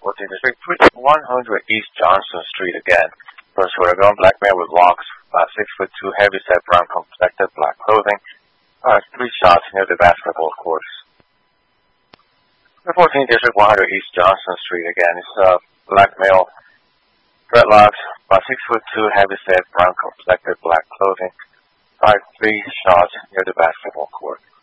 14th District, 100 East Johnson Street again. First photograph, black man with locks, 6'2", heavy-set brown complected, black clothing. 3 shots near the basketball courts. The 14th District, 100 East Johnson Street again. It's a black male, dreadlocks, 6'2", heavy-set brown complected, black clothing. 3 shots near the basketball court.